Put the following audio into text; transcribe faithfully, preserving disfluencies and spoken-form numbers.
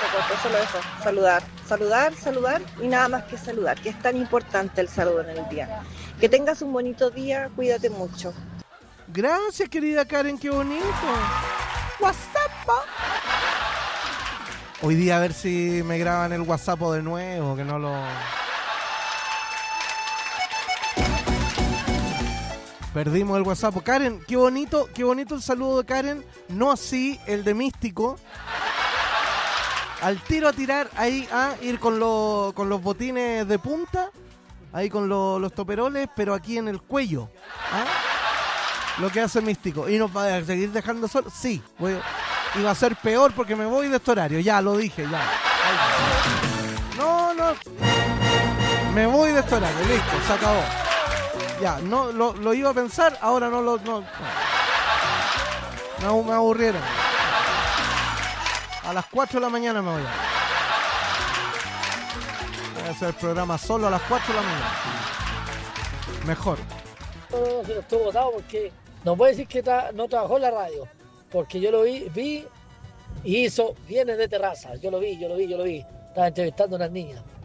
corto, solo eso, saludar, saludar, saludar y nada más que saludar, que es tan importante el saludo en el día. Que tengas un bonito día, cuídate mucho. Gracias, querida Karen, qué bonito. WhatsApp. Hoy día a ver si me graban el WhatsApp de nuevo, que no lo... Perdimos el WhatsApp. Karen, qué bonito, qué bonito el saludo de Karen. No así el de Místico. Al tiro a tirar ahí, a ir con, lo, con los botines de punta, ahí con lo, los toperoles, pero aquí en el cuello. ¿Ah? Lo que hace Místico. ¿Y nos va a seguir dejando solos? Sí. Voy, y va a ser peor porque me voy de este horario. Ya, lo dije, ya. No, no. Me voy de este horario, listo, se acabó. Ya, no, lo, lo iba a pensar, ahora no lo... No, no. Me, me aburrieron. A las cuatro de la mañana me voy. Voy a hacer el programa solo a las cuatro de la mañana. Mejor. No, no, no, se lo estuvo votado porque no puede decir que tra- no trabajó en la radio. Porque yo lo vi, vi y hizo, viene de terraza. Yo lo vi, yo lo vi, yo lo vi. Estaba entrevistando a unas niñas.